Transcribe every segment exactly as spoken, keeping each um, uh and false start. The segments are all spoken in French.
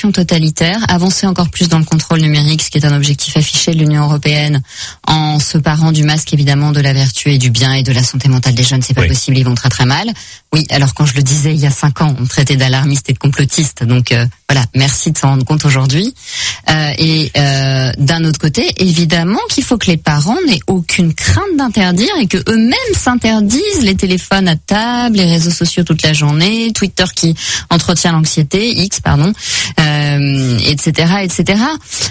répression totalitaire, avancer encore plus dans le contrôle numérique, ce qui est un objectif affiché de l'Union européenne, en se parant du masque évidemment de la vertu et du bien et de la santé mentale des jeunes, c'est pas oui. possible, ils vont très très mal. Oui, alors quand je le disais il y a cinq ans, on me traitait d'alarmiste et de complotiste, donc euh, voilà, merci de s'en rendre compte aujourd'hui. Euh, et euh, d'un autre côté, évidemment qu'il faut que les parents n'aient aucune crainte d'interdire et que eux-mêmes s'interdisent les téléphones à table, les réseaux sociaux toute la journée, Twitter qui entretient l'anxiété, X pardon, euh, et cetera, et cetera.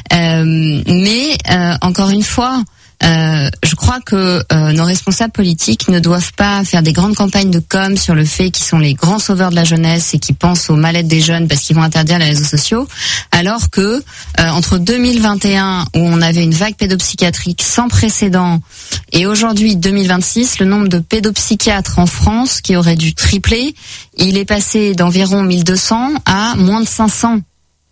Euh, mais euh, encore une fois. Euh, je crois que euh, nos responsables politiques ne doivent pas faire des grandes campagnes de com sur le fait qu'ils sont les grands sauveurs de la jeunesse et qui pensent au mal-être des jeunes parce qu'ils vont interdire les réseaux sociaux, alors que euh, entre deux mille vingt et un où on avait une vague pédopsychiatrique sans précédent et aujourd'hui deux mille vingt-six, le nombre de pédopsychiatres en France qui aurait dû tripler, il est passé d'environ mille deux cents à moins de cinq cents. D'accord ?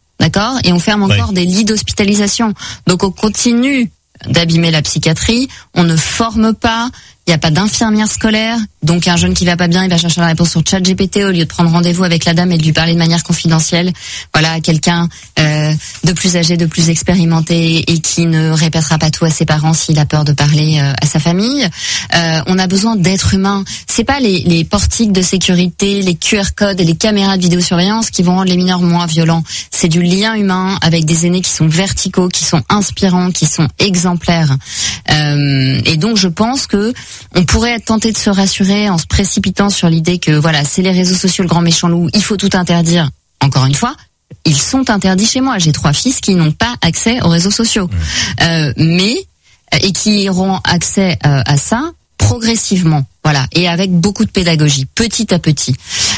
Et on ferme encore ouais. des lits d'hospitalisation. Donc on continue d'abîmer la psychiatrie, on ne forme pas, il n'y a pas d'infirmière scolaire, donc un jeune qui va pas bien, il va chercher la réponse sur ChatGPT au lieu de prendre rendez-vous avec la dame et de lui parler de manière confidentielle. Voilà, quelqu'un euh, de plus âgé, de plus expérimenté et qui ne répétera pas tout à ses parents s'il a peur de parler euh, à sa famille. Euh, on a besoin d'êtres humains. C'est pas les, les portiques de sécurité, les Q R codes et les caméras de vidéosurveillance qui vont rendre les mineurs moins violents. C'est du lien humain avec des aînés qui sont verticaux, qui sont inspirants, qui sont exemplaires. Euh, et donc je pense que on pourrait être tenté de se rassurer en se précipitant sur l'idée que voilà, c'est les réseaux sociaux le grand méchant loup, il faut tout interdire. Encore une fois, ils sont interdits chez moi. J'ai trois fils qui n'ont pas accès aux réseaux sociaux, mmh. euh, mais et qui auront accès euh, à ça progressivement, voilà, et avec beaucoup de pédagogie, petit à petit.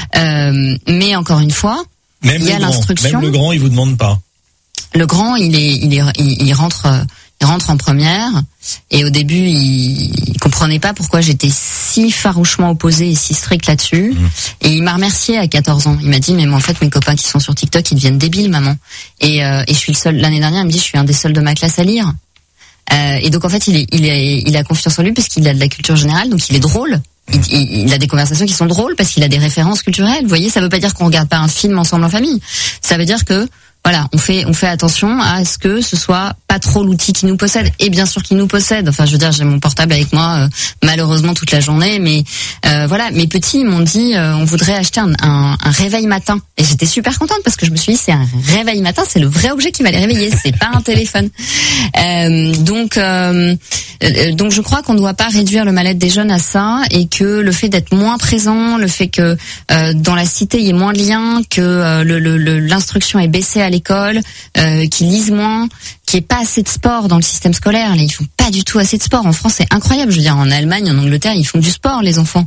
Euh, mais encore une fois, même il y a grand, l'instruction. Même le grand, il vous demande pas. Le grand, il est, il est, il, il rentre. Il rentre en première et au début il, il comprenait pas pourquoi j'étais si farouchement opposée et si stricte là-dessus. Mmh. Et il m'a remercié à quatorze ans. Il m'a dit mais moi, en fait mes copains qui sont sur TikTok ils deviennent débiles maman. Et, euh, et je suis le seul. L'année dernière il me dit je suis un des seuls de ma classe à lire. Euh, et donc en fait il est, il est, il a confiance en lui parce qu'il a de la culture générale donc il est drôle. Il, il, il a des conversations qui sont drôles parce qu'il a des références culturelles. Vous voyez, ça veut pas dire qu'on regarde pas un film ensemble en famille. Ça veut dire que voilà, on fait on fait attention à ce que ce soit pas trop l'outil qui nous possède et bien sûr qui nous possède. Enfin, je veux dire, j'ai mon portable avec moi euh, malheureusement toute la journée, mais euh, voilà, mes petits m'ont dit euh, on voudrait acheter un, un, un réveil matin et j'étais super contente parce que je me suis dit c'est un réveil matin, c'est le vrai objet qui va les réveiller, c'est pas un téléphone. Euh, donc euh, donc je crois qu'on ne doit pas réduire le mal-être des jeunes à ça et que le fait d'être moins présent, le fait que euh, dans la cité il y ait moins de liens, que euh, le, le, le, l'instruction est baissée à l'école, euh, qu'ils lisent moins, qu'il n'y ait pas assez de sport dans le système scolaire. Là, ils font pas du tout assez de sport. En France, c'est incroyable. Je veux dire, en Allemagne, en Angleterre, ils font du sport, les enfants.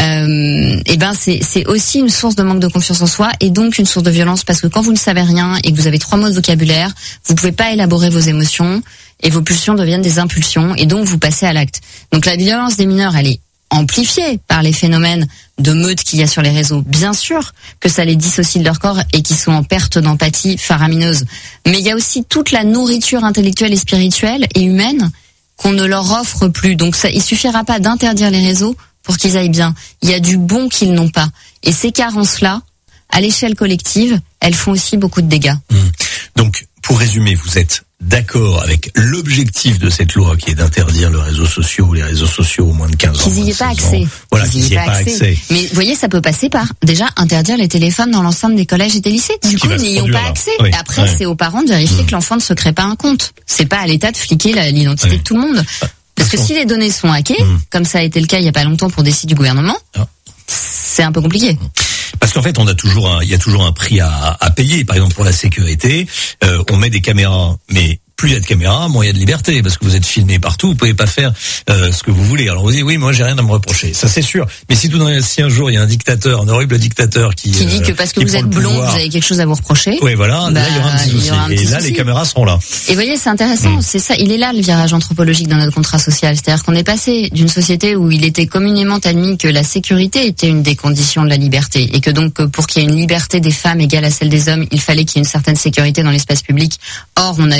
Euh, et ben, c'est, c'est aussi une source de manque de confiance en soi et donc une source de violence parce que quand vous ne savez rien et que vous avez trois mots de vocabulaire, vous pouvez pas élaborer vos émotions et vos pulsions deviennent des impulsions et donc vous passez à l'acte. Donc la violence des mineurs, elle est amplifiée par les phénomènes de meute qu'il y a sur les réseaux. Bien sûr que ça les dissocie de leur corps et qu'ils sont en perte d'empathie faramineuse. Mais il y a aussi toute la nourriture intellectuelle et spirituelle et humaine qu'on ne leur offre plus. Donc ça, il suffira pas d'interdire les réseaux pour qu'ils aillent bien. Il y a du bon qu'ils n'ont pas. Et ces carences-là, à l'échelle collective, elles font aussi beaucoup de dégâts. Mmh. Donc, pour résumer, vous êtes d'accord avec l'objectif de cette loi qui est d'interdire les réseaux sociaux, les réseaux sociaux aux moins de quinze ans. Qu'ils n'y aient pas accès. Voilà, qu'ils n'y aient pas accès. Mais vous voyez, ça peut passer par déjà interdire les téléphones dans l'ensemble des collèges et des lycées. Du coup, n'ayons pas là. accès. Oui. Et après, ouais. c'est aux parents de vérifier mmh. que l'enfant ne se crée pas un compte. C'est pas à l'État de fliquer la, l'identité oui. de tout le monde. Ah, Parce que si les données sont hackées, mmh. comme ça a été le cas il y a pas longtemps pour des sites du gouvernement, ah. c'est un peu compliqué. Mmh. Parce qu'en fait, on a toujours un, il y a toujours un prix à, à payer. Par exemple, pour la sécurité, euh, on met des caméras, mais plus il y a de caméras, moins il y a de liberté, parce que vous êtes filmé partout, vous pouvez pas faire euh, ce que vous voulez. Alors vous dites oui, moi j'ai rien à me reprocher, ça c'est sûr. Mais si tout d'un si un jour il y a un dictateur, un horrible dictateur qui qui dit que parce que vous êtes blond, pouvoir, vous avez quelque chose à vous reprocher. Oui, voilà, bah, là il y aura un petit souci. Un petit et là souci. Les caméras seront là. Et vous voyez, c'est intéressant, mmh. c'est ça, il est là le virage anthropologique dans notre contrat social, c'est-à-dire qu'on est passé d'une société où il était communément admis que la sécurité était une des conditions de la liberté et que donc pour qu'il y ait une liberté des femmes égale à celle des hommes, il fallait qu'il y ait une certaine sécurité dans l'espace public. Or, on a eu soixante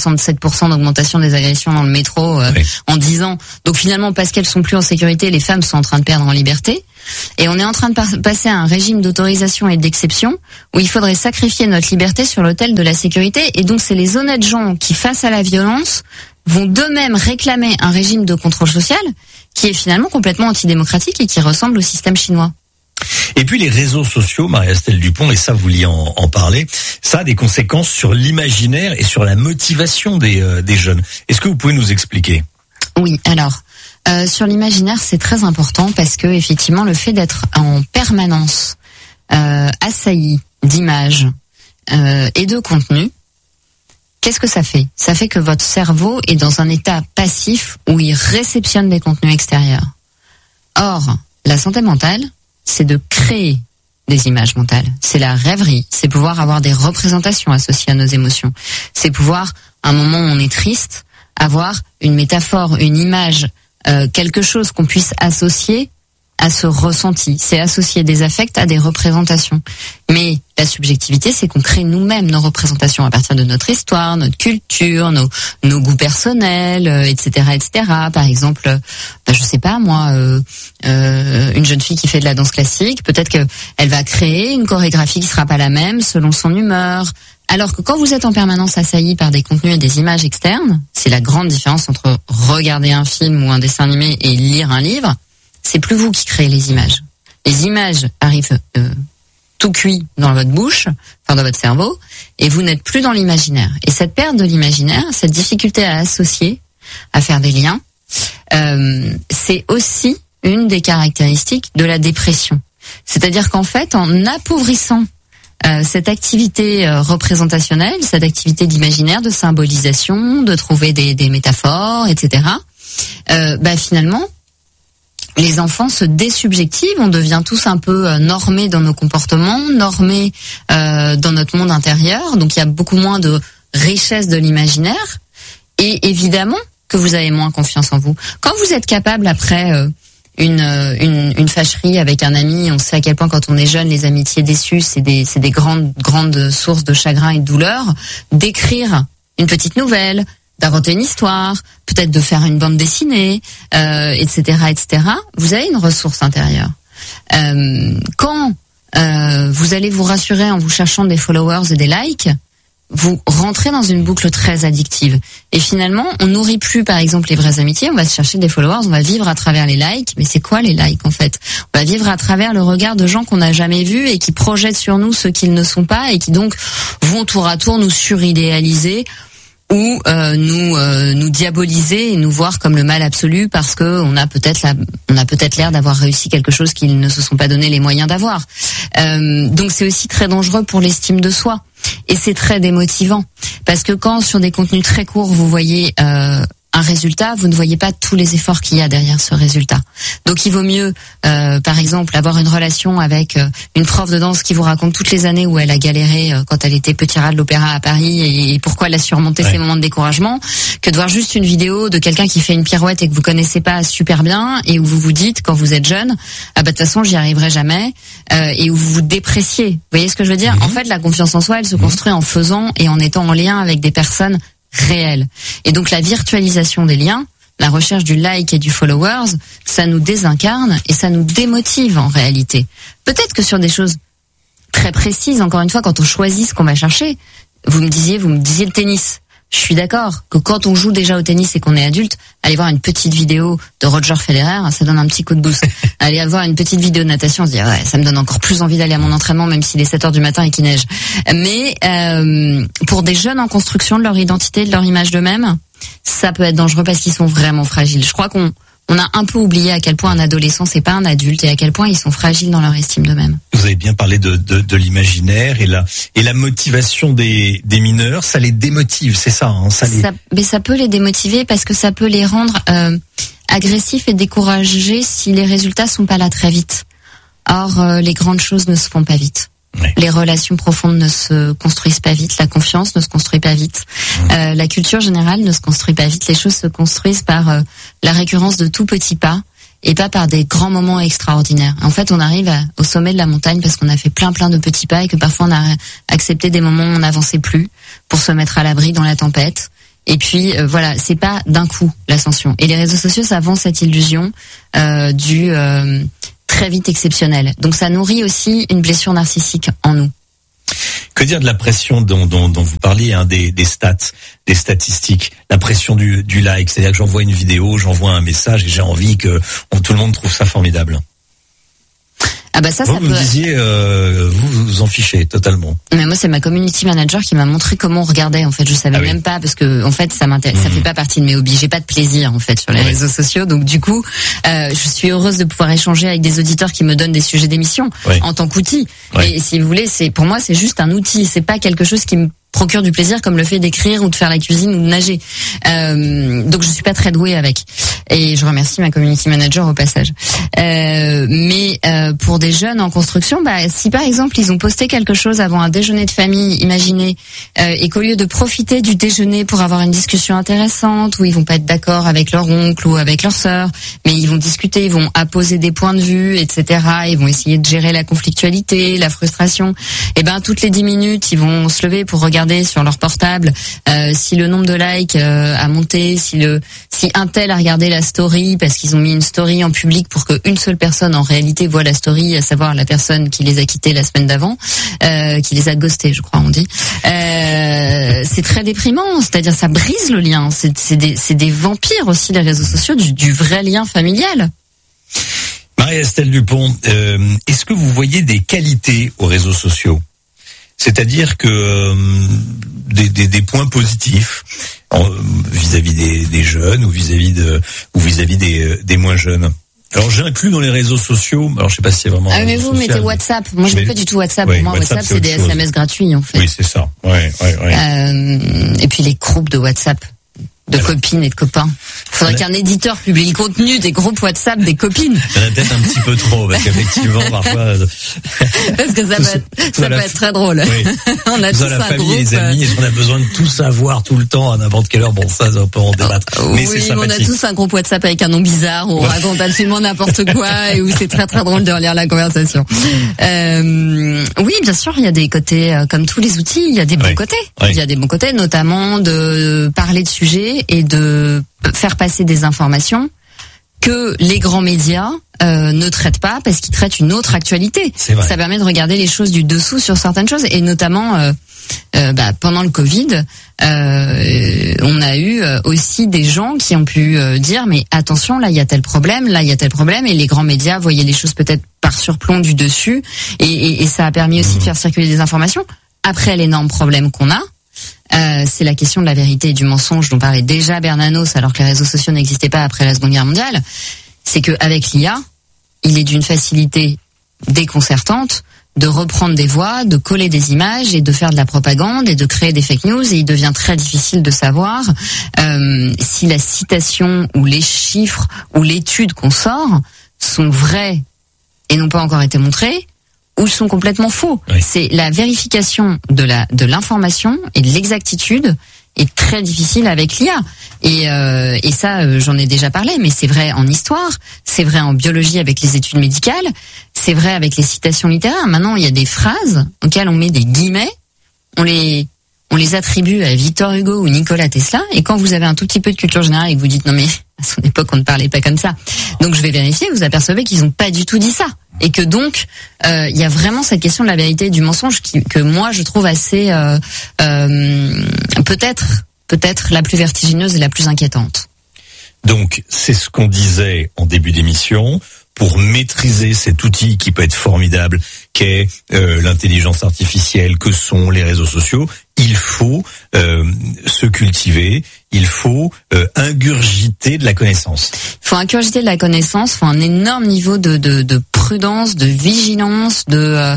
soixante-sept pour cent d'augmentation des agressions dans le métro euh, oui. en dix ans. Donc finalement, parce qu'elles sont plus en sécurité, les femmes sont en train de perdre en liberté. Et on est en train de par- passer à un régime d'autorisation et d'exception où il faudrait sacrifier notre liberté sur l'autel de la sécurité. Et donc c'est les honnêtes gens qui, face à la violence, vont d'eux-mêmes réclamer un régime de contrôle social qui est finalement complètement antidémocratique et qui ressemble au système chinois. Et puis les réseaux sociaux, Marie-Astelle Dupont, et ça vous vouliez en, en parler, ça a des conséquences sur l'imaginaire et sur la motivation des, euh, des jeunes. Est-ce que vous pouvez nous expliquer ? Oui, alors euh, sur l'imaginaire, c'est très important parce que effectivement, le fait d'être en permanence euh, assailli d'images euh, et de contenus, qu'est-ce que ça fait ? Ça fait que votre cerveau est dans un état passif où il réceptionne des contenus extérieurs. Or, la santé mentale, c'est de créer des images mentales. C'est la rêverie. C'est pouvoir avoir des représentations associées à nos émotions. C'est pouvoir, à un moment où on est triste, avoir une métaphore, une image, euh, quelque chose qu'on puisse associer à ce ressenti. C'est associer des affects à des représentations. Mais la subjectivité, c'est qu'on crée nous-mêmes nos représentations à partir de notre histoire, notre culture, nos, nos goûts personnels, euh, et cetera, et cetera. Par exemple, euh, bah, je sais pas moi, euh, euh, une jeune fille qui fait de la danse classique, peut-être que elle va créer une chorégraphie qui sera pas la même selon son humeur. Alors que quand vous êtes en permanence assailli par des contenus et des images externes, c'est la grande différence entre regarder un film ou un dessin animé et lire un livre. C'est plus vous qui créez les images. Les images arrivent euh, tout cuit dans votre bouche, enfin dans votre cerveau, et vous n'êtes plus dans l'imaginaire. Et cette perte de l'imaginaire, cette difficulté à associer, à faire des liens, euh, c'est aussi une des caractéristiques de la dépression. C'est-à-dire qu'en fait, en appauvrissant euh, cette activité euh, représentationnelle, cette activité d'imaginaire, de symbolisation, de trouver des, des métaphores, et cetera, euh, bah finalement, les enfants se désubjectivent, on devient tous un peu euh, normés dans nos comportements, normés euh, dans notre monde intérieur, donc il y a beaucoup moins de richesse de l'imaginaire, et évidemment que vous avez moins confiance en vous. Quand vous êtes capable, après euh, une, une, une fâcherie avec un ami, on sait à quel point quand on est jeune, les amitiés déçues, c'est des, c'est des grandes, grandes sources de chagrin et de douleur, d'écrire une petite nouvelle, d'inventer une histoire, peut-être de faire une bande dessinée, euh, et cetera, et cetera. Vous avez une ressource intérieure. Euh, quand euh, vous allez vous rassurer en vous cherchant des followers et des likes, vous rentrez dans une boucle très addictive. Et finalement, on nourrit plus, par exemple, les vraies amitiés. On va se chercher des followers, on va vivre à travers les likes. Mais c'est quoi les likes, en fait ? On va vivre à travers le regard de gens qu'on n'a jamais vus et qui projettent sur nous ce qu'ils ne sont pas et qui donc vont tour à tour nous suridéaliser ou euh, nous euh, nous diaboliser et nous voir comme le mal absolu parce que on a peut-être la, on a peut-être l'air d'avoir réussi quelque chose qu'ils ne se sont pas donné les moyens d'avoir. Euh, donc c'est aussi très dangereux pour l'estime de soi et c'est très démotivant parce que quand sur des contenus très courts vous voyez euh, un résultat, vous ne voyez pas tous les efforts qu'il y a derrière ce résultat. Donc il vaut mieux, euh, par exemple, avoir une relation avec euh, une prof de danse qui vous raconte toutes les années où elle a galéré euh, quand elle était petit rat de l'opéra à Paris et, et pourquoi elle a surmonté ouais. ses moments de découragement, que de voir juste une vidéo de quelqu'un qui fait une pirouette et que vous connaissez pas super bien et où vous vous dites quand vous êtes jeune, ah bah de toute façon j'y arriverai jamais, euh, et où vous vous dépréciez. Vous voyez ce que je veux dire ? Mmh. En fait, la confiance en soi, elle se mmh. construit en faisant et en étant en lien avec des personnes réel. Et donc la virtualisation des liens, la recherche du like et du followers, ça nous désincarne et ça nous démotive en réalité. Peut-être que sur des choses très précises, encore une fois, quand on choisit ce qu'on va chercher, vous me disiez, vous me disiez le tennis. Je suis d'accord que quand on joue déjà au tennis et qu'on est adulte, aller voir une petite vidéo de Roger Federer, ça donne un petit coup de boost. Aller voir une petite vidéo de natation, on se dit ouais, ça me donne encore plus envie d'aller à mon entraînement même s'il est sept heures du matin et qu'il neige. Mais euh, pour des jeunes en construction de leur identité, de leur image d'eux-mêmes, ça peut être dangereux parce qu'ils sont vraiment fragiles. Je crois qu'on on a un peu oublié à quel point un adolescent c'est pas un adulte et à quel point ils sont fragiles dans leur estime d'eux-mêmes. Vous avez bien parlé de, de, de l'imaginaire et la, et la motivation des, des mineurs, ça les démotive, c'est ça, hein, ça, les... ça mais ça peut les démotiver parce que ça peut les rendre euh, agressifs et découragés si les résultats sont pas là très vite. Or, euh, les grandes choses ne se font pas vite. Ouais. Les relations profondes ne se construisent pas vite, la confiance ne se construit pas vite, mmh. euh, la culture générale ne se construit pas vite, les choses se construisent par euh, la récurrence de tout petits pas et pas par des grands moments extraordinaires. En fait, on arrive à, au sommet de la montagne parce qu'on a fait plein plein de petits pas et que parfois on a accepté des moments où on n'avançait plus pour se mettre à l'abri dans la tempête. Et puis euh, voilà, c'est pas d'un coup l'ascension. Et les réseaux sociaux, ça vend cette illusion euh, du euh, très vite exceptionnel. Donc ça nourrit aussi une blessure narcissique en nous. Que dire de la pression dont, dont, dont vous parliez, hein, des, des stats, des statistiques, la pression du, du like, c'est-à-dire que j'envoie une vidéo, j'envoie un message et j'ai envie que on, tout le monde trouve ça formidable. Ah bah ça, vous, ça vous peut... me disiez, euh, vous vous en fichez totalement. Mais moi, c'est ma community manager qui m'a montré comment on regardait. En fait, je savais ah oui. même pas parce que en fait, ça m'intéresse, mmh. ça fait pas partie de mes hobbies. J'ai pas de plaisir en fait sur les ouais. réseaux sociaux. Donc du coup, euh, je suis heureuse de pouvoir échanger avec des auditeurs qui me donnent des sujets d'émission ouais. en tant qu'outil. Ouais. Et si vous voulez, c'est pour moi, c'est juste un outil. C'est pas quelque chose qui me procure du plaisir comme le fait d'écrire ou de faire la cuisine ou de nager. Euh, donc je suis pas très douée avec. Et je remercie ma community manager au passage. Euh, mais euh, pour des jeunes en construction, bah si par exemple ils ont posté quelque chose avant un déjeuner de famille, imaginez, euh, et qu'au lieu de profiter du déjeuner pour avoir une discussion intéressante où ils vont pas être d'accord avec leur oncle ou avec leur sœur, mais ils vont discuter, ils vont apposer des points de vue, et cetera. Ils vont essayer de gérer la conflictualité, la frustration. Et ben toutes les dix minutes, ils vont se lever pour regarder sur leur portable euh, si le nombre de likes euh, a monté, si le si un tel a regardé la story parce qu'ils ont mis une story en public pour qu'une seule personne en réalité voit la story, à savoir la personne qui les a quittés la semaine d'avant, euh, qui les a ghostés, je crois on dit. Euh, c'est très déprimant, c'est-à-dire ça brise le lien. C'est, c'est des c'est des vampires aussi les réseaux sociaux du, du vrai lien familial. Marie-Estelle Dupont, euh, est-ce que vous voyez des qualités aux réseaux sociaux ? C'est-à-dire que euh, des, des, des points positifs en, vis-à-vis des, des jeunes ou vis-à-vis de ou vis-à-vis des, des moins jeunes. Alors j'ai inclus dans les réseaux sociaux. Alors je sais pas si c'est vraiment. Ah mais vous mettez WhatsApp. Moi je mets pas du tout WhatsApp. Ouais, Pour moi WhatsApp, WhatsApp c'est, c'est des S M S gratuits en fait. Oui c'est ça. Ouais ouais ouais. Euh, et puis les groupes de WhatsApp. De Alors. copines et de copains. Il faudrait qu'un éditeur publie le contenu des groupes WhatsApp des copines. Il y en a peut-être un petit peu trop, parce qu'effectivement, parfois... Parce que ça peut être, ça peut être très drôle. Oui. On a tous la un famille, groupe, les amis, est-ce qu'on a besoin de tout savoir tout le temps, à n'importe quelle heure? Bon, ça, on peut en débattre. Mais oui, c'est sympathique. On a tous un groupe WhatsApp avec un nom bizarre, où on raconte absolument n'importe quoi, et où c'est très très drôle de relire la conversation. Euh, oui, bien sûr, il y a des côtés, comme tous les outils, il y a des bons oui. côtés. Oui. Il y a des bons côtés, notamment de parler de sujets et de faire passer des informations que les grands médias euh, ne traitent pas parce qu'ils traitent une autre actualité. Ça permet de regarder les choses du dessous sur certaines choses et notamment euh, euh, bah, pendant le Covid, euh, on a eu aussi des gens qui ont pu euh, dire mais attention là il y a tel problème, là il y a tel problème et les grands médias voyaient les choses peut-être par surplomb du dessus et, et, et ça a permis aussi de faire circuler des informations. Après l'énorme problème qu'on a, Euh, c'est la question de la vérité et du mensonge dont parlait déjà Bernanos alors que les réseaux sociaux n'existaient pas après la Seconde Guerre mondiale. C'est qu'avec l'I A, il est d'une facilité déconcertante de reprendre des voix, de coller des images et de faire de la propagande et de créer des fake news et il devient très difficile de savoir euh, si la citation ou les chiffres ou l'étude qu'on sort sont vrais et n'ont pas encore été montrés ou sont complètement faux. Oui. C'est la vérification de la de l'information et de l'exactitude est très difficile avec l'I A. Et euh, et ça euh, j'en ai déjà parlé, mais c'est vrai en histoire, c'est vrai en biologie avec les études médicales, c'est vrai avec les citations littéraires. Maintenant, il y a des phrases auxquelles on met des guillemets, on les on les attribue à Victor Hugo ou Nikola Tesla et quand vous avez un tout petit peu de culture générale et que vous dites non mais à son époque on ne parlait pas comme ça. Donc je vais vérifier, vous apercevez qu'ils n'ont pas du tout dit ça. Et que donc, euh, il y a vraiment cette question de la vérité et du mensonge qui, que moi je trouve assez, euh, euh, peut-être, peut-être la plus vertigineuse et la plus inquiétante. Donc, c'est ce qu'on disait en début d'émission. Pour maîtriser cet outil qui peut être formidable, qu'est euh, l'intelligence artificielle, que sont les réseaux sociaux, il faut euh, se cultiver, il faut euh, ingurgiter de la connaissance. Il faut ingurgiter de la connaissance, il faut un énorme niveau de, de, de prudence, de vigilance, de, euh,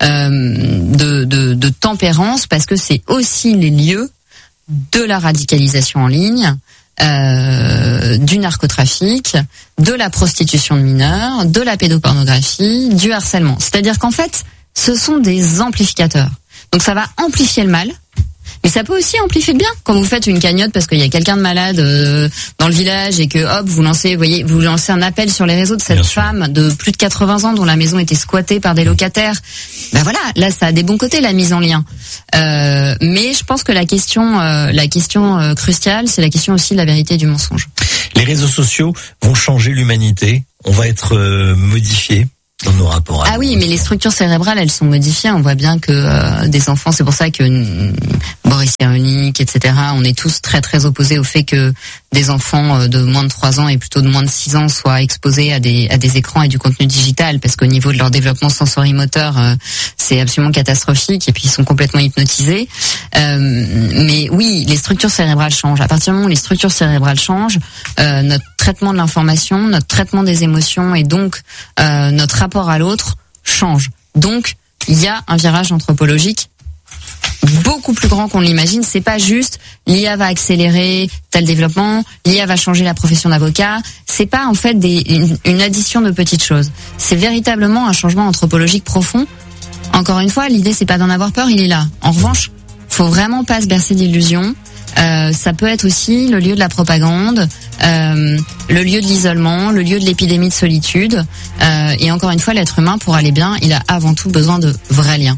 de, de, de tempérance, parce que c'est aussi les lieux de la radicalisation en ligne, Euh, du narcotrafic, de la prostitution de mineurs, de la pédopornographie, du harcèlement. C'est-à-dire qu'en fait, ce sont des amplificateurs. Donc ça va amplifier le mal, Mais ça peut aussi amplifier le bien. Quand vous faites une cagnotte parce qu'il y a quelqu'un de malade euh, dans le village et que hop, vous lancez, vous voyez, vous lancez un appel sur les réseaux de cette bien femme sûr. de plus de quatre-vingts ans dont la maison était squattée par des locataires. Ben voilà, là ça a des bons côtés la mise en lien. Euh, mais je pense que la question, euh, la question euh, cruciale, c'est la question aussi de la vérité et du mensonge. Les réseaux sociaux vont changer l'humanité. On va être euh, modifié. Dans nos rapports. Ah oui, mais les structures cérébrales, elles sont modifiées. On voit bien que euh, des enfants, c'est pour ça que euh, Boris Cyrulnik, et cetera. On est tous très très opposés au fait que des enfants de moins de trois ans et plutôt de moins de six ans soient exposés à des à des écrans et du contenu digital, parce qu'au niveau de leur développement sensorimoteur, euh, c'est absolument catastrophique et puis ils sont complètement hypnotisés. Euh, mais oui, les structures cérébrales changent. À partir du moment où les structures cérébrales changent, euh, notre traitement de l'information, notre traitement des émotions et donc euh, notre rapport à l'autre change. Donc, il y a un virage anthropologique beaucoup plus grand qu'on l'imagine. C'est pas juste l'I A va accélérer tel développement, l'I A va changer la profession d'avocat. C'est pas en fait des, une, une addition de petites choses. C'est véritablement un changement anthropologique profond. Encore une fois, l'idée c'est pas d'en avoir peur, il est là. En revanche, faut vraiment pas se bercer d'illusions. Euh, ça peut être aussi le lieu de la propagande, euh, le lieu de l'isolement, le lieu de l'épidémie de solitude. Euh, et encore une fois, l'être humain, pour aller bien, il a avant tout besoin de vrais liens.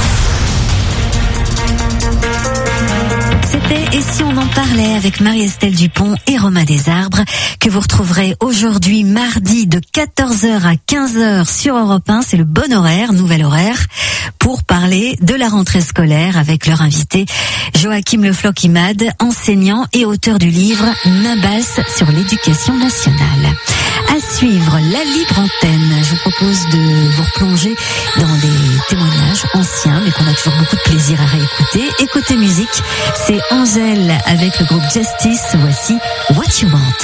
C'était Et si on en parlait avec Marie-Estelle Dupont et Romain Desarbres, que vous retrouverez aujourd'hui mardi de quatorze heures à quinze heures sur Europe un. C'est le bon horaire, nouvel horaire, pour parler de la rentrée scolaire avec leur invité Joachim Le Floch-Imad, enseignant et auteur du livre Nabas sur l'éducation nationale. À suivre, la libre antenne. Je vous propose de vous replonger dans des témoignages anciens, mais qu'on a toujours beaucoup de plaisir à réécouter. Et côté musique, c'est Angèle avec le groupe Justice. Voici What You Want.